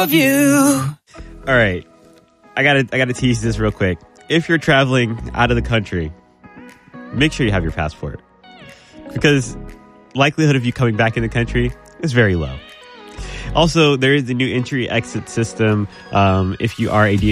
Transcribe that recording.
of you. All right. I gotta tease this real quick. If you're traveling out of the country, make sure you have your passport. Because likelihood of you coming back in the country is very low. Also, there is the new entry-exit system. If you are a